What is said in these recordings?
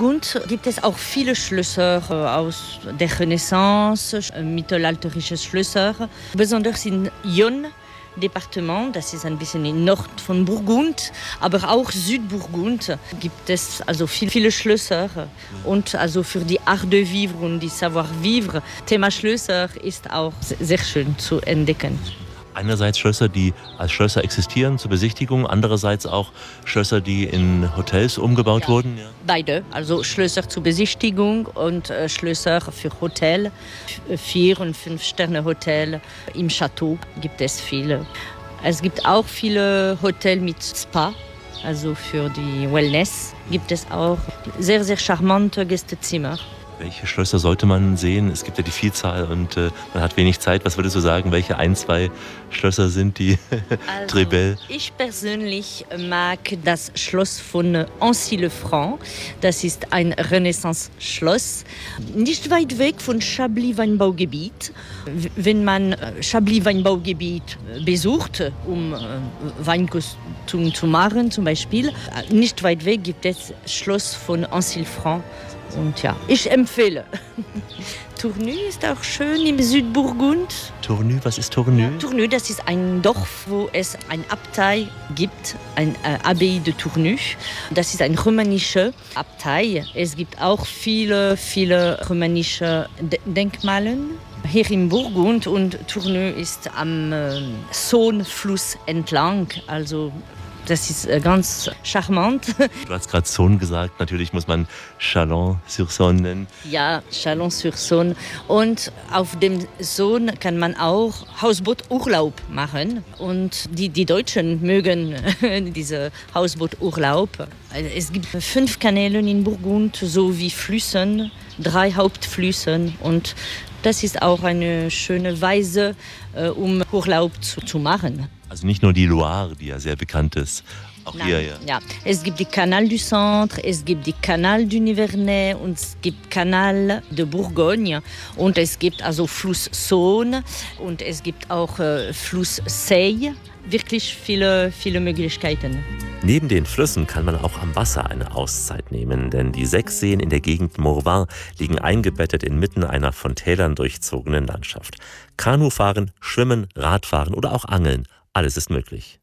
Burgund gibt es auch viele Schlösser aus der Renaissance, mittelalterliche Schlösser. Besonders in Yonne Departement, das ist ein bisschen im Nord von Burgund, aber auch Südburgund gibt es also viele Schlösser und also für die Art de Vivre und die Savoir-vivre, Thema Schlösser ist auch sehr schön zu entdecken. Einerseits Schlösser, die als Schlösser existieren zur Besichtigung, andererseits auch Schlösser, die in Hotels umgebaut wurden. Ja. Beide, also Schlösser zur Besichtigung und Schlösser für Hotel, 4- und 5-Sterne-Hotel. Im Château gibt es viele. Es gibt auch viele Hotels mit Spa, also für die Wellness gibt es auch sehr, sehr charmante Gästezimmer. Welche Schlösser sollte man sehen? Es gibt ja die Vielzahl und man hat wenig Zeit. Was würdest du sagen, welche 1-2 Schlösser sind die Trebel? Ich persönlich mag das Schloss von Ancy-le-Franc. Das ist ein Renaissance-Schloss, nicht weit weg von Chablis-Weinbaugebiet. Wenn man Chablis-Weinbaugebiet besucht, um Weinkostum zu machen zum Beispiel, nicht weit weg gibt es Schloss von Ancy-le-Franc. Und ja, ich empfehle. Tournus ist auch schön im Südburgund. Tournus, was ist Tournus? Ja, Tournus, das ist ein Dorf, wo es ein Abtei gibt, ein Abbaye de Tournus. Das ist eine römische Abtei. Es gibt auch viele römische Denkmale hier im Burgund und Tournus ist am Saône-Fluss entlang, also das ist ganz charmant. Du hast gerade Saône gesagt, natürlich muss man Chalon-sur-Saône nennen. Ja, Chalon-sur-Saône. Und auf dem Saône kann man auch Hausbooturlaub machen. Und die Deutschen mögen diese Hausbooturlaub. Es gibt 5 Kanäle in Burgund, sowie Flüssen, 3 Hauptflüssen. Und das ist auch eine schöne Weise, um Urlaub zu machen. Also nicht nur die Loire, die ja sehr bekannt ist, auch Nein, hier, ja. Ja. Es gibt die Canal du Centre, es gibt die Canal du Nivernais und es gibt Canal de Bourgogne und es gibt also Fluss Saône und es gibt auch Fluss Seille. Wirklich viele Möglichkeiten. Neben den Flüssen kann man auch am Wasser eine Auszeit nehmen, denn die 6 Seen in der Gegend Morvan liegen eingebettet inmitten einer von Tälern durchzogenen Landschaft. Kanufahren, Schwimmen, Radfahren oder auch Angeln, alles ist möglich.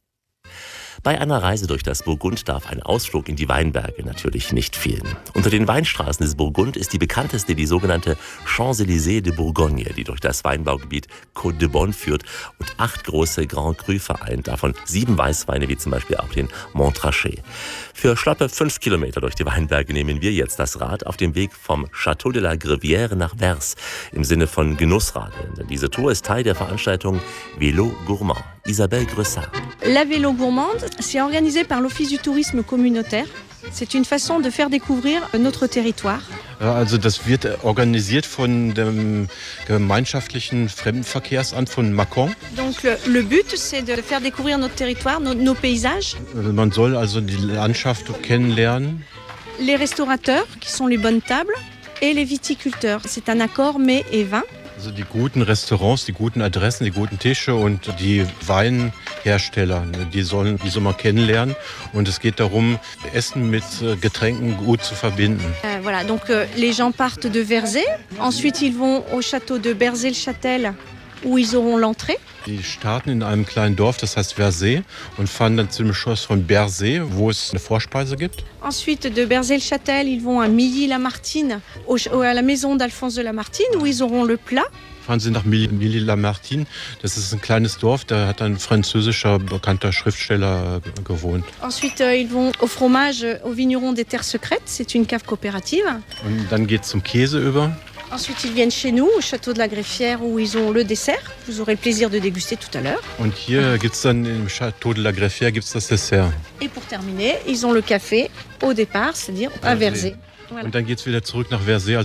Bei einer Reise durch das Burgund darf ein Ausflug in die Weinberge natürlich nicht fehlen. Unter den Weinstraßen des Burgund ist die bekannteste die sogenannte Champs-Élysées de Bourgogne, die durch das Weinbaugebiet Côte de Beaune führt und 8 große Grand Crus vereint, davon 7 Weißweine wie zum Beispiel auch den Montrachet. Für schlappe 5 Kilometer durch die Weinberge nehmen wir jetzt das Rad auf dem Weg vom Château de la Grevière nach Vers im Sinne von Genussradeln. Denn diese Tour ist Teil der Veranstaltung Vélo Gourmand. Isabelle Gressard. La Vélo Gourmande, c'est organisé par l'Office du tourisme communautaire. C'est une façon de faire découvrir notre territoire. Ja, also das wird organisiert von dem gemeinschaftlichen Fremdenverkehrsamt von Mâcon. Donc le but, c'est de faire découvrir notre territoire, nos paysages. Man soll also die Landschaft kennenlernen. Les restaurateurs, qui sont les bonnes tables, et les viticulteurs. C'est un accord mets et vin. Also die guten Restaurants, die guten Adressen, die guten Tische und die Weinhersteller, die soll man kennenlernen. Und es geht darum, Essen mit Getränken gut zu verbinden. Voilà, donc les gens partent de Verzay. Ensuite, ils vont au château de Berzay-le-Châtel, où ils auront l'entrée. Die starten in einem kleinen Dorf, das heißt Verzay, und fahren dann zu dem Schloss von Berzay, wo es eine Vorspeise gibt. Ensuite, de Berzay-le-Châtel, ils vont à Milly-la-Martine, à la maison d'Alphonse de Lamartine, où ils auront le plat. Fahren Sie nach Milly-la-Martine. Das ist ein kleines Dorf, da hat ein französischer bekannter Schriftsteller gewohnt. Ensuite, ils vont au fromage au vigneron des Terres Secrètes. C'est une cave coopérative. Und dann geht es zum Käse über. Ensuite, ils viennent chez nous, au château de la Greffière, où ils ont le dessert. Vous aurez le plaisir de déguster tout à l'heure. Und hier gibt es dann im Château de la Greffière gibt's das Dessert. Et pour terminer, ils ont le café au départ, c'est-à-dire à Verzay. Voilà. Und dann geht es wieder zurück nach Verzay.